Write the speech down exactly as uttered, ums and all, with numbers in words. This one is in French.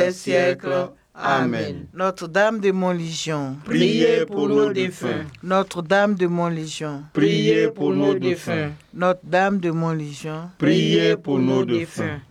des siècles. Amen. Notre-Dame de Montlégion, Priez pour nos défunts. Notre-Dame de Montlégion, Priez pour nos défunts. Notre-Dame de Montlégion, Priez pour nos défunts.